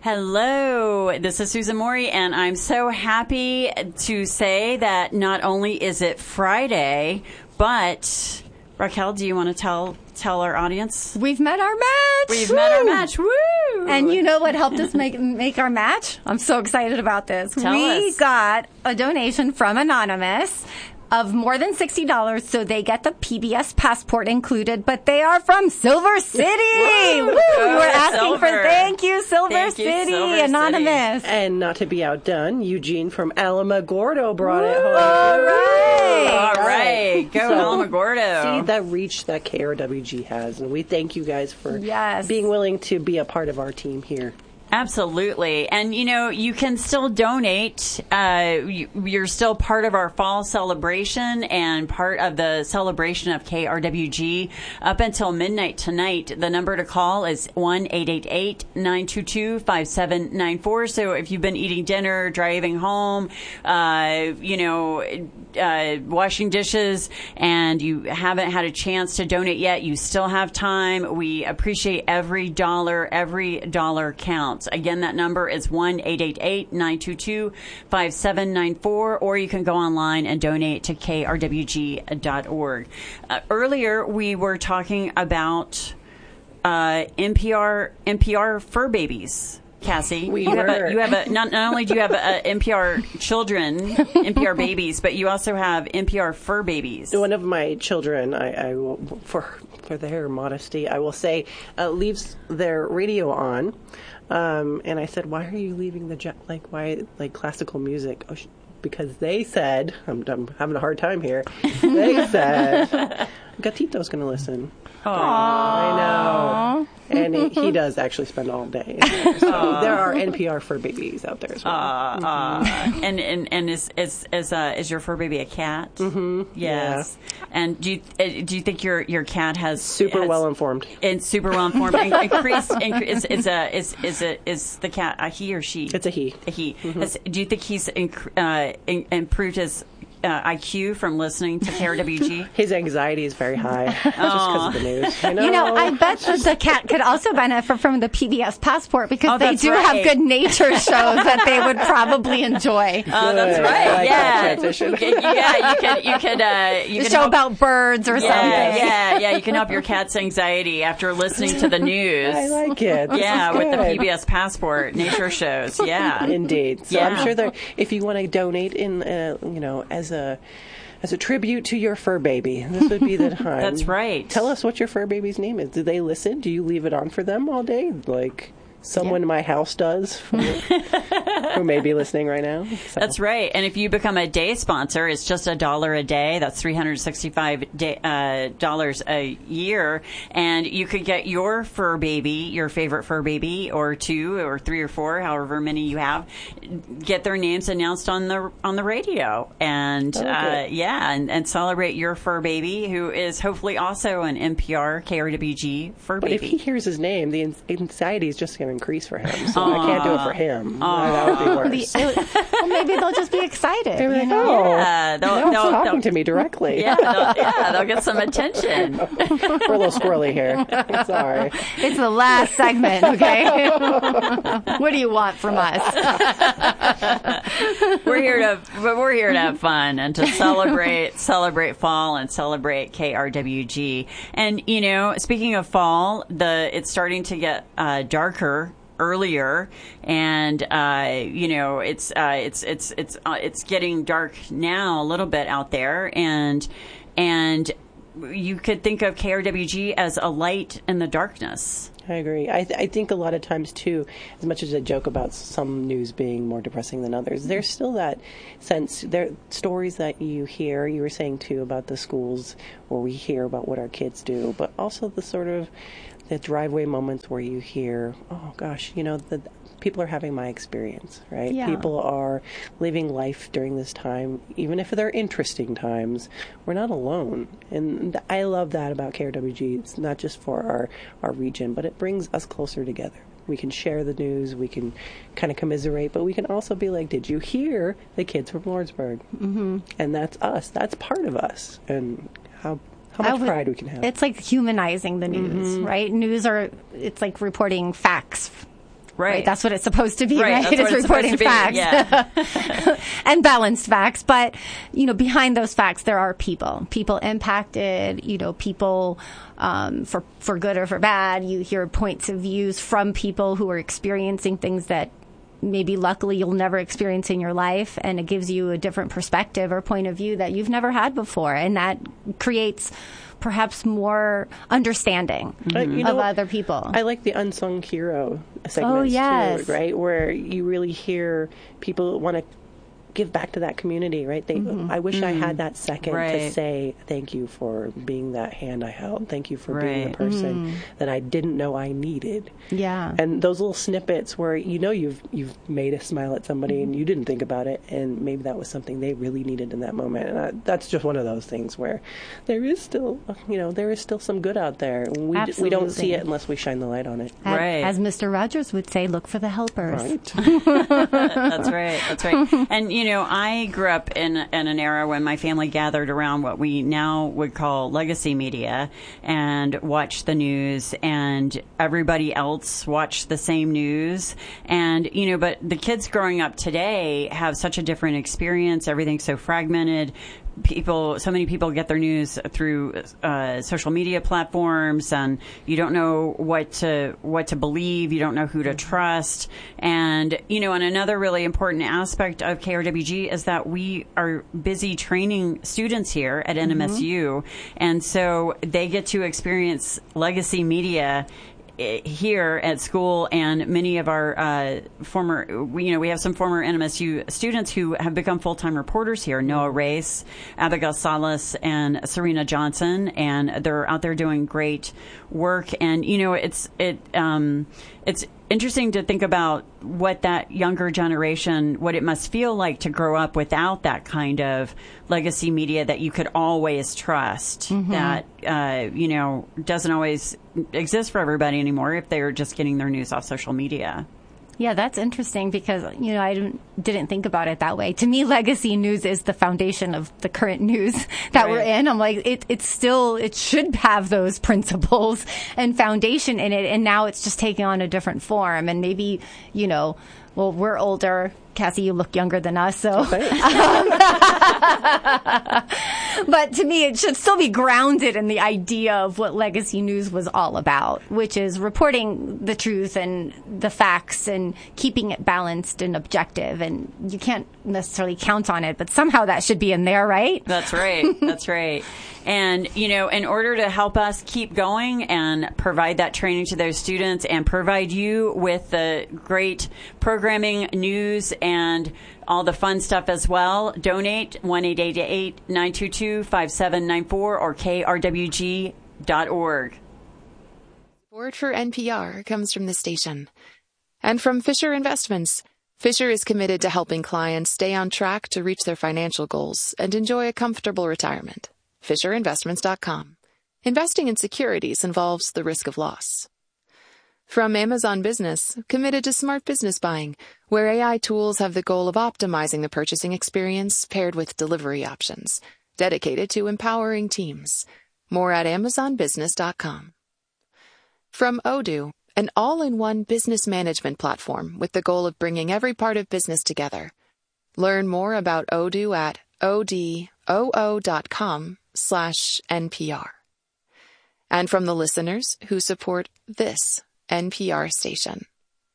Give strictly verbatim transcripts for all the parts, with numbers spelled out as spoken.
Hello, this is Susan Morey, and I'm so happy to say that not only is it Friday, but Raquel, do you want to tell tell our audience? We've met our match. We've Woo! met our match. Woo! And you know what helped us make make our match? I'm so excited about this. Tell we us. got a donation from Anonymous of more than sixty dollars, so they get the P B S passport included, but they are from Silver City. Woo! Woo! Go We're asking Silver. for thank you, Silver Thank you, City, Silver Anonymous. City. And not to be outdone, Eugene from Alamogordo brought it home. All right. All right, go So, Alamogordo. See that reach that K R W G has, and we thank you guys for Yes. being willing to be a part of our team here. Absolutely. And, you know, you can still donate. Uh, you, you're still part of our fall celebration and part of the celebration of K R W G up until midnight tonight. The number to call is one eight eight eight, nine two two, five seven nine four. So if you've been eating dinner, driving home, uh, you know, uh, washing dishes, and you haven't had a chance to donate yet, you still have time. We appreciate every dollar. Every dollar counts. Again, that number is one eight eight eight, nine two two, five seven nine four, or you can go online and donate to K R W G dot org. Uh, earlier, we were talking about uh, N P R N P R fur babies. Cassie, We you have were. a, you have a not, not only do you have a, a N P R children, N P R babies, but you also have N P R fur babies. One of my children, I, I will, for for their modesty, I will say, uh, leaves their radio on, um, and I said, "Why are you leaving the ja- like why like classical music?" Oh, sh- because they said, I'm, I'm having a hard time here. They said, "Gatito's going to listen." Aww. I know. And he, he does actually spend all day in there. So there are N P R fur babies out there as well. Uh, uh, and and and is is is uh, is your fur baby a cat? Mm-hmm. Yes. Yeah. And do you uh, do you think your your cat has Super has, well informed. And super well informed. In- increased incre- is is a is is a is the cat a he or she? It's a he. A he. Has, do you think he's inc- uh, in, improved his uh, I Q from listening to K R W G? His anxiety is very high just because of the news. You know, You know, I bet that the cat could also benefit from the P B S passport because Oh, they that's do right. have good nature shows that they would probably enjoy. Oh, that's Good. right. I like yeah. that transition. You can, yeah, you can you can uh, you A can show help- about birds or yeah, something. yeah, yeah. You can help your cat's anxiety after listening to the news. I like it. This Yeah, is with the good. P B S passport, nature shows. Yeah, Indeed. So Yeah. I'm sure that if you want to donate in, uh, you know, as a as a tribute to your fur baby, this would be the time. That's right. Tell us what your fur baby's name is. Do they listen? Do you leave it on for them all day, like someone in my house does, who, who may be listening right now? So. That's right. And if you become a day sponsor, it's just a dollar a day. That's three hundred sixty-five day, uh, dollars a year, and you could get your fur baby, your favorite fur baby, or two, or three, or four, however many you have, get their names announced on the on the radio, and Oh, uh, good. yeah, and, and celebrate your fur baby, who is hopefully also an N P R K R W G fur But baby. if he hears his name, the an- anxiety is just going to increase for him. So I can't do it for him. That would be worse. The- well, maybe they'll just be excited. They're you like, know? oh, Yeah, they'll- now it's they'll- talking they'll- to me directly. yeah, they'll, yeah, they'll get some attention. We're a little squirrely here. Sorry. It's the last segment, okay? What do you want from us? We're here to, but we're here to have fun and to celebrate, celebrate fall and celebrate K R W G. And you know, speaking of fall, the it's starting to get uh, darker earlier, and uh, you know, it's uh, it's it's it's uh, it's getting dark now a little bit out there, and and you could think of K R W G as a light in the darkness. I agree. I, th- I think a lot of times, too, as much as I joke about some news being more depressing than others, there's still that sense. There are stories that you hear, you were saying, too, about the schools where we hear about what our kids do, but also the sort of the driveway moments where you hear, oh, gosh, you know, the people are having my experience, right? Yeah. People are living life during this time, even if they're interesting times. We're not alone. And I love that about K R W G. It's not just for our, our region, but it brings us closer together. We can share the news, we can kind of commiserate, but we can also be like, did you hear the kids from Lordsburg? Mm-hmm. And that's us. That's part of us. And how how I much would- pride we can have. It's like humanizing the news, Mm-hmm. right? News are, it's like reporting facts. Right. That's what it's supposed to be, right? right? That's It's what it's reporting supposed to be. facts. Yeah. And balanced facts. But, you know, behind those facts, there are people. People impacted, you know, people um, for, for good or for bad. You hear points of views from people who are experiencing things that maybe luckily you'll never experience in your life, and it gives you a different perspective or point of view that you've never had before, and that creates perhaps more understanding mm-hmm. you know, of other people. I like the unsung hero segments oh, yes. too, right? Where you really hear people want to give back to that community, right? They, mm-hmm. I wish mm-hmm. I had that second right. to say thank you for being that hand I held. Thank you for right. being the person mm-hmm. that I didn't know I needed. Yeah. And those little snippets where you know you've you've made a smile at somebody mm-hmm. and you didn't think about it, and maybe that was something they really needed in that moment. And I, that's just one of those things where there is still, you know, there is still some good out there. We d- we don't see it unless we shine the light on it. As, right. As Mister Rogers would say, look for the helpers. Right. That's right. That's right. And you know, I grew up in, in an era when my family gathered around what we now would call legacy media and watched the news, and everybody else watched the same news. And, you know, but the kids growing up today have such a different experience. Everything's so fragmented. People, so many people get their news through uh, social media platforms, and you don't know what to what to believe. You don't know who to trust. And you know, and another really important aspect of K R W G is that we are busy training students here at N M S U, mm-hmm. and so they get to experience legacy media here at school. And many of our uh, former, you know, we have some former N M S U students who have become full-time reporters here. Noah Race, Abigail Salas, and Serena Johnson, and they're out there doing great work. And you know, it's it um, it's interesting to think about what that younger generation, what it must feel like to grow up without that kind of legacy media that you could always trust, mm-hmm. that, uh, you know, doesn't always exist for everybody anymore if they're just getting their news off social media. Yeah, that's interesting because, you know, I didn't, didn't think about it that way. To me, legacy news is the foundation of the current news that right. we're in. I'm like, it, it's still, it should have those principles and foundation in it. And now it's just taking on a different form. And maybe, you know, well, we're older. Cassie, you look younger than us, so. Um, but to me, it should still be grounded in the idea of what legacy news was all about, which is reporting the truth and the facts and keeping it balanced and objective. And you can't necessarily count on it, but somehow that should be in there, right? That's right. That's right. And, you know, in order to help us keep going and provide that training to those students and provide you with the great programming, news, and all the fun stuff as well, donate one eight eight eight, nine two two, five seven nine four or K R W G dot org. Support for N P R comes from the station and from Fisher Investments. Fisher is committed to helping clients stay on track to reach their financial goals and enjoy a comfortable retirement. Fisher Investments dot com. Investing in securities involves the risk of loss. From Amazon Business, committed to smart business buying, where A I tools have the goal of optimizing the purchasing experience paired with delivery options, dedicated to empowering teams. More at Amazon Business dot com. From Odoo, an all-in-one business management platform with the goal of bringing every part of business together. Learn more about Odoo at odoo dot com slash N P R. And from the listeners who support this N P R station.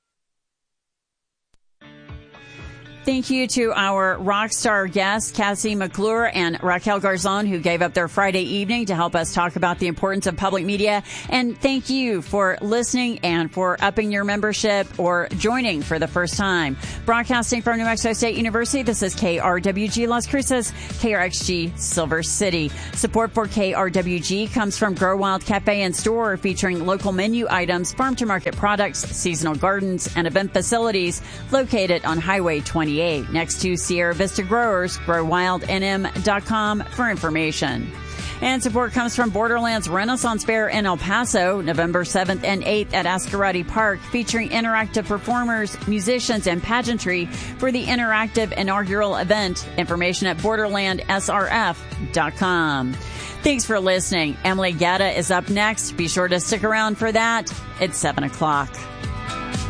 Thank you to our rock star guests, Cassie McClure and Raquel Garzon, who gave up their Friday evening to help us talk about the importance of public media. And thank you for listening and for upping your membership or joining for the first time. Broadcasting from New Mexico State University, this is K R W G Las Cruces, K R X G Silver City. Support for K R W G comes from Grow Wild Cafe and Store, featuring local menu items, farm-to-market products, seasonal gardens, and event facilities located on Highway twenty-eight. Next to Sierra Vista Growers, grow wild N M dot com for information. And support comes from Borderlands Renaissance Fair in El Paso, November seventh and eighth at Ascarati Park, featuring interactive performers, musicians, and pageantry for the interactive inaugural event. Information at borderland S R F dot com. Thanks for listening. Emily Gatta is up next. Be sure to stick around for that. It's seven o'clock.